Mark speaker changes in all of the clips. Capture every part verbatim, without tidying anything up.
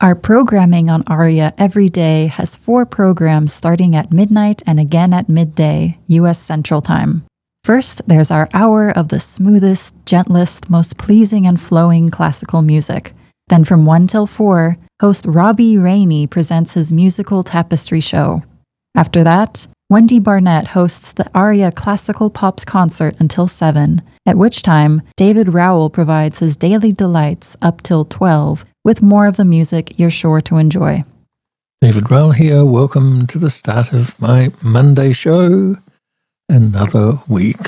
Speaker 1: Our programming on Aria every day has four programs starting at midnight and again at midday, U S Central Time. First, there's our hour of the smoothest, gentlest, most pleasing and flowing classical music. Then from one till four, host Robbie Rainey presents his musical tapestry show. After that, Wendy Barnett hosts the Aria Classical Pops concert until seven, at which time David Rowell provides his daily delights up till twelve, with more of the music you're sure to enjoy.
Speaker 2: David Rowell here. Welcome to the start of my Monday show. Another week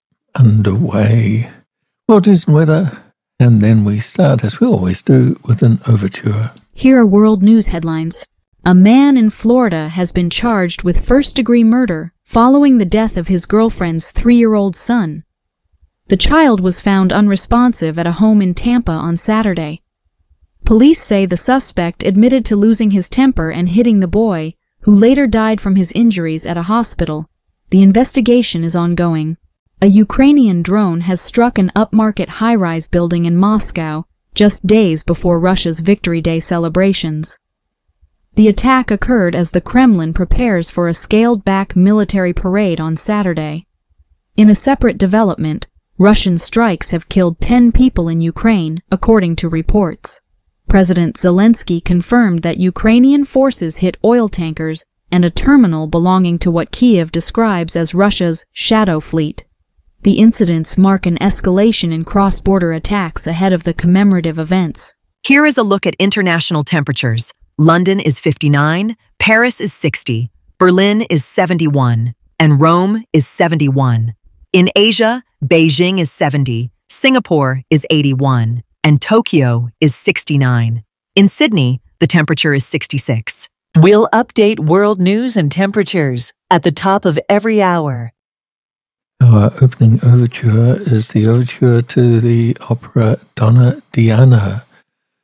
Speaker 2: underway. World news and weather, and then we start, as we always do, with an overture.
Speaker 3: Here are world news headlines. A man in Florida has been charged with first-degree murder following the death of his girlfriend's three-year-old son. The child was found unresponsive at a home in Tampa on Saturday. Police say the suspect admitted to losing his temper and hitting the boy, who later died from his injuries at a hospital. The investigation is ongoing. A Ukrainian drone has struck an upmarket high-rise building in Moscow just days before Russia's Victory Day celebrations. The attack occurred as the Kremlin prepares for a scaled-back military parade on Saturday. In a separate development, Russian strikes have killed ten people in Ukraine, according to reports. President Zelensky confirmed that Ukrainian forces hit oil tankers and a terminal belonging to what Kiev describes as Russia's shadow fleet. The incidents mark an escalation in cross-border attacks ahead of the commemorative events.
Speaker 4: Here is a look at international temperatures. London is fifty-nine, Paris is sixty, Berlin is seventy-one, and Rome is seventy-one. In Asia, Beijing is seventy, Singapore is eighty-one, and Tokyo is sixty-nine. In Sydney, the temperature is sixty-six.
Speaker 5: We'll update world news and temperatures at the top of every hour.
Speaker 2: Our opening overture is the overture to the opera Donna Diana